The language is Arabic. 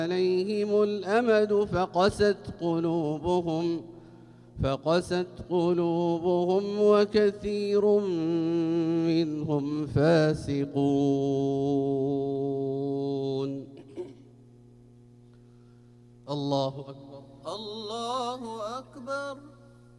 عليهم الأمد فقست قلوبهم وكثير منهم فاسقون. الله أكبر. الله أكبر.